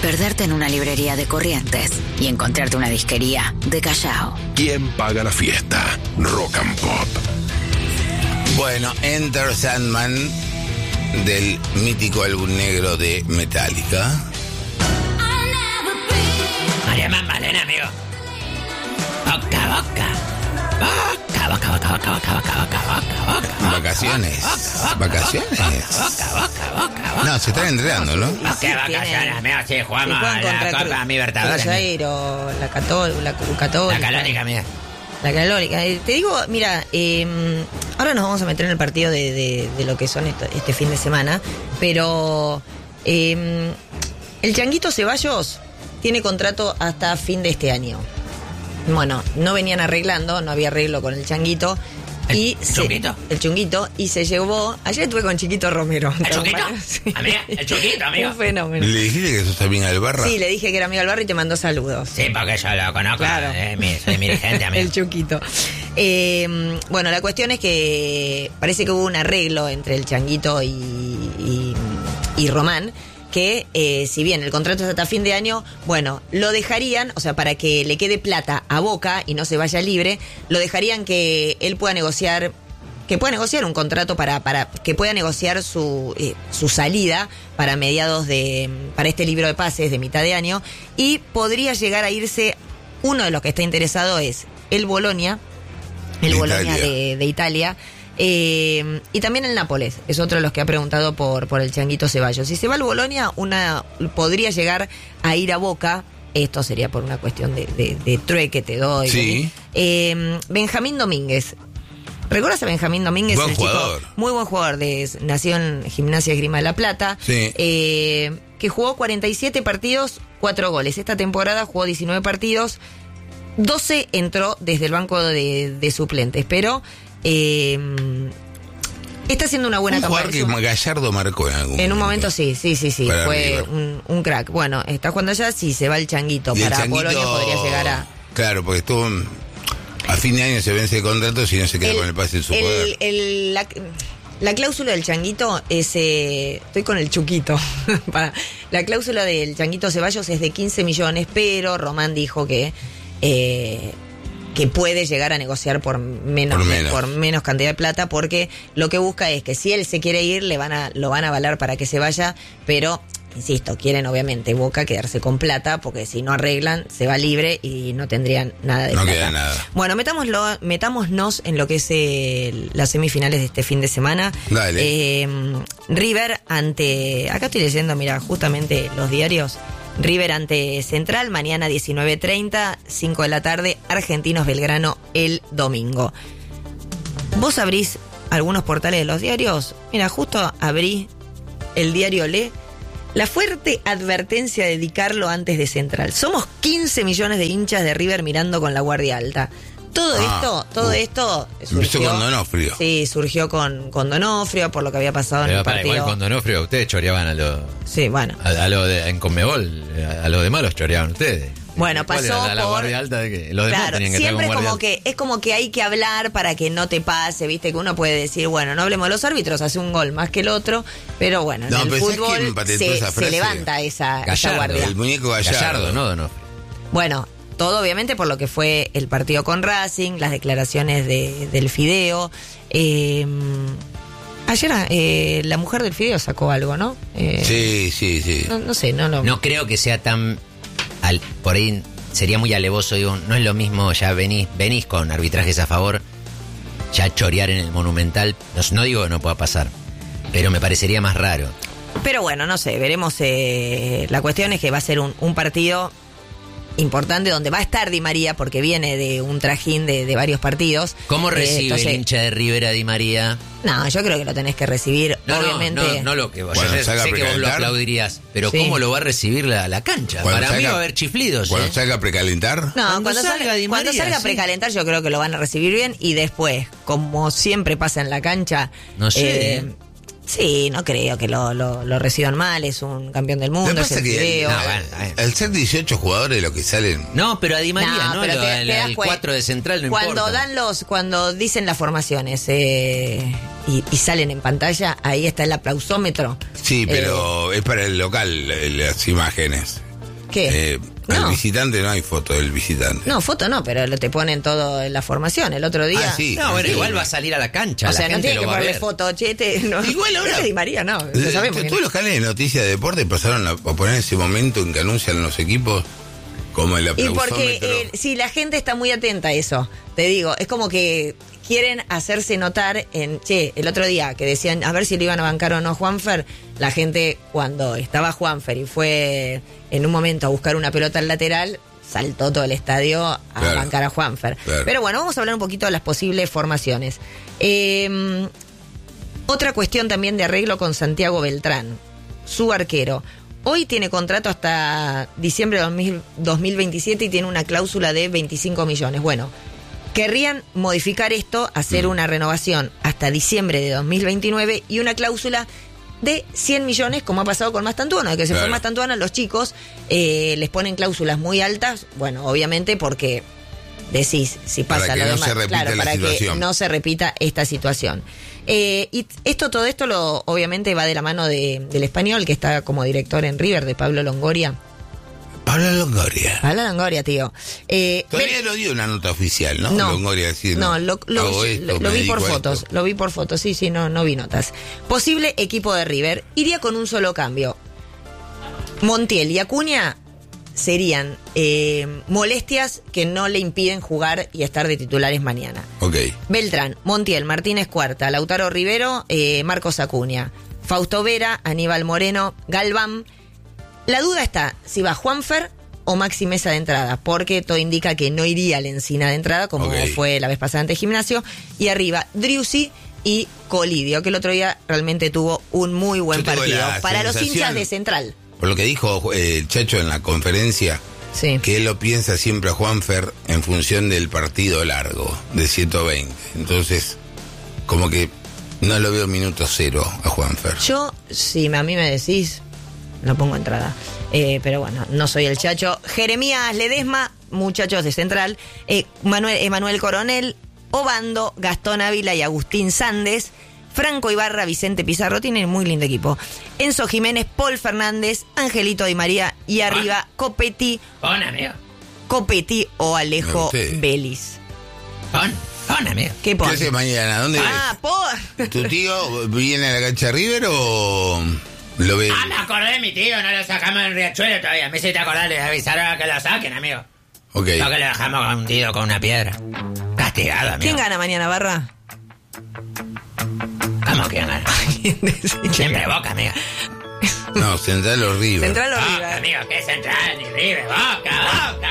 perderte en una librería de Corrientes y encontrarte una disquería de Callao. ¿Quién paga la fiesta? Rock and Pop. Bueno, Enter Sandman, del mítico álbum negro de Metallica. María Magdalena, amigo. Boca. Vacaciones. No, se están entrenando, ¿no? ¿Qué vacaciones, amigo? Sí, jugamos a la Copa Libertadores. Cruzeiro, la Católica. La Calónica, amiga. La Calónica. Te digo, mira, ahora nos vamos a meter en el partido de lo que son este fin de semana, pero el Changuito Ceballos tiene contrato hasta fin de este año. Bueno, no venían arreglando, no había arreglo con el Changuito. El Chunguito, y se llevó. Ayer estuve con Chiquito Romero. ¿El Chunguito? Sí. Amiga, el Chunguito, amigo. Un fenómeno. ¿Le dijiste que sos amiga del Barra? Sí, le dije que era amigo del Barra y te mandó saludos. Sí, porque yo lo conozco. Claro. Soy mi dirigente, amigo. El Chuquito. Bueno, la cuestión es que parece que hubo un arreglo entre el Changuito y Román, que si bien el contrato es hasta fin de año, bueno, lo dejarían, o sea, para que le quede plata a Boca y no se vaya libre, lo dejarían que él pueda negociar, un contrato para que pueda negociar su salida para para este libro de pases de mitad de año, y podría llegar a irse. Uno de los que está interesado es el Bolonia, de Italia. Y también el Nápoles es otro de los que ha preguntado por el Changuito Ceballos. Si se va al Bolonia, podría llegar a ir a Boca. Esto sería por una cuestión de trueque, te doy. Sí. Benjamín Domínguez. ¿Recuerdas a Benjamín Domínguez? Buen jugador. Muy buen jugador. Nació en Gimnasia Esgrima de La Plata. Sí. Que jugó 47 partidos, 4 goles. Esta temporada jugó 19 partidos, 12 entró desde el banco de suplentes, pero está haciendo una buena campaña. Un jugador que Gallardo marcó en un momento. Sí. Fue un crack. Bueno, está jugando allá. Si se va el Changuito para Polonia, podría llegar a... Claro, porque estuvo... A fin de año se vence el contrato si no se queda con el pase en su poder. La cláusula del Changuito es... estoy con el Chuquito. La cláusula del Changuito Ceballos es de 15 millones, pero Román dijo que puede llegar a negociar por menos cantidad de plata, porque lo que busca es que si él se quiere ir, lo van a avalar para que se vaya, pero... Insisto, quieren obviamente Boca quedarse con plata, porque si no arreglan, se va libre y no tendrían nada de plata. No queda nada. Bueno, metámonos en lo que es las semifinales de este fin de semana. Dale. River ante... Acá estoy leyendo, mira, justamente los diarios. River ante Central, mañana 19:30, 5 de la tarde, Argentinos Belgrano el domingo. ¿Vos abrís algunos portales de los diarios? Mira, justo abrí el diario Le. La fuerte advertencia de Di Carlo antes de Central. Somos 15 millones de hinchas de River mirando con la guardia alta. Todo esto surgió con Donofrio. Sí, surgió con Donofrio, por lo que había pasado en el partido. Igual con Donofrio ustedes choreaban a lo... Sí, bueno. En Conmebol, a los demás los choreaban ustedes. Bueno, pasó la guardia alta de que los demás tenían que siempre estar con guardia alta. es como que hay que hablar para que no te pase, viste, que uno puede decir, bueno, no hablemos de los árbitros, hace un gol más que el otro, pero bueno, en el fútbol se levanta esa guardia. El muñeco Gallardo, no Donofrio. Bueno, todo obviamente por lo que fue el partido con Racing, las declaraciones del Fideo. Ayer la mujer del Fideo sacó algo, ¿no? Sí. No sé, No creo que sea tan... por ahí sería muy alevoso, digo, no es lo mismo, ya venís con arbitrajes a favor, ya chorear en el Monumental, no digo que no pueda pasar, pero me parecería más raro. Pero bueno, no sé, veremos. La cuestión es que va a ser un partido importante donde va a estar Di María, porque viene de un trajín de varios partidos. ¿Cómo recibe el hincha de River a Di María? No, yo creo que lo tenés que recibir, obviamente. No lo que vos, yo sé que vos lo aplaudirías, pero sí. ¿Cómo lo va a recibir la cancha? Para mí va a haber chiflidos. ¿Cuando salga a precalentar? No, cuando salga a precalentar yo creo que lo van a recibir bien, y después, como siempre pasa en la cancha... No sé... Sí, no creo que lo reciban mal, es un campeón del mundo, es el Fideo. Al ser 18 jugadores lo que salen... No, pero a Di María, ¿no? El 4 de Central no importa. Cuando dicen las formaciones y salen en pantalla, ahí está el aplausómetro. Sí, pero es para el local las imágenes. ¿Qué? Al No. visitante no hay foto del visitante. No, foto no, pero te ponen todo en la formación. El otro día. Ah, sí. No, bueno, Sí. igual va a salir a la cancha. O la sea, no gente tiene lo que va a ponerle ver. foto, chete. No. Igual ahora- Di María, no. Lo sabemos. que no. Todos los canales de noticias de deporte pasaron a poner ese momento en que anuncian los equipos como el Y aplausómetro. porque sí, la gente está muy atenta a eso. Te digo, es como que quieren hacerse notar el otro día que decían a ver si lo iban a bancar o no Juanfer. La gente, cuando estaba Juanfer y fue en un momento a buscar una pelota al lateral, saltó todo el estadio a Claro. bancar a Juanfer. Claro. Pero bueno, vamos a hablar un poquito de las posibles formaciones. Otra cuestión también de arreglo con Santiago Beltrán, su arquero. Hoy tiene contrato hasta diciembre de 2027 y tiene una cláusula de 25 millones. Bueno, querrían modificar esto, hacer una renovación hasta diciembre de 2029 y una cláusula de 100 millones, como ha pasado con Mastantuono, de que se Claro. fue Mastantuono, los chicos les ponen cláusulas muy altas, bueno, obviamente porque decís, si Para pasa que lo no demás, se repita claro, la para que situación. no se repita esta situación. Y todo esto obviamente va de la mano del español, que está como director en River, de Pablo Longoria. Pablo Longoria. Pablo Longoria, tío. Todavía no dio una nota oficial, ¿no? No, Longoria decir, no, hago esto, lo me vi por dedico a fotos, esto. lo vi por fotos, sí, no vi notas. Posible equipo de River, iría con un solo cambio. Montiel y Acuña serían molestias que no le impiden jugar y estar de titulares mañana. Ok. Beltrán, Montiel, Martínez Cuarta, Lautaro Rivero, Marcos Acuña, Fausto Vera, Aníbal Moreno, Galván. La duda está si va Juanfer o Maxi Mesa de entrada, porque todo indica que no iría Lencina de entrada, como Ok. fue la vez pasada ante Gimnasio, y arriba Driussi y Colidio, que el otro día realmente tuvo un muy buen Yo tengo partido. la Para los sensación- hinchas de Central. Por lo que dijo el Chacho en la conferencia, Sí. que él lo piensa siempre a Juanfer en función del partido largo, de 120. Entonces, como que no lo veo minuto cero a Juanfer. Yo, si a mí me decís, no pongo entrada. Pero bueno, no soy el Chacho. Jeremías Ledesma, muchachos de Central. Emanuel Coronel, Obando, Gastón Ávila y Agustín Sandes. Franco Ibarra, Vicente Pizarro, tienen muy lindo equipo. Enzo Jiménez, Paul Fernández, Angelito Di María y arriba Copetti, Pon, amigo. Copetti o Alejo Usted. Vélez. Pon, amigo. ¿Qué ¿Qué pone? hace mañana? ¿Dónde Ah, ves? ¿Tu tío viene a la cancha River o lo ve? Ah, me acordé de mi tío, no lo sacamos en Riachuelo todavía. Me hiciste acordar, le avisaron a que lo saquen, amigo. Ok. No que le dejamos hundido con una piedra. Castigado, amigo. ¿Quién gana mañana, Barra? ¿Cómo quién gana? Siempre Boca, amigo. No, Central o River. Central o Boca, River. amigo, ¿qué central? Ni River, Boca.